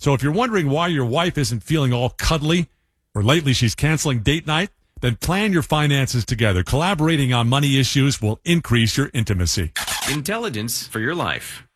So if you're wondering why your wife isn't feeling all cuddly, or lately she's canceling date night, then plan your finances together. Collaborating on money issues will increase your intimacy. Intelligence for your life.